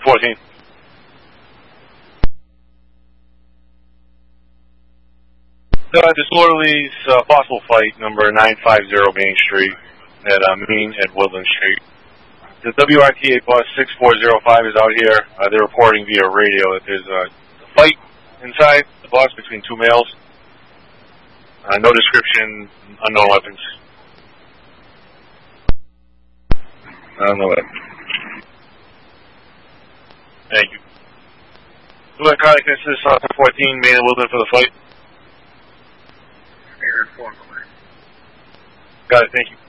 14. Disorderly's possible flight number 950 Main Street at Main at Woodland Street. The WRTA bus 6405 is out here. They're reporting via radio that there's a fight inside the bus between two males. No description, unknown weapons. No weapons. Thank you. Electronic assist 14, Main and Woodland for the flight. Got it, thank you.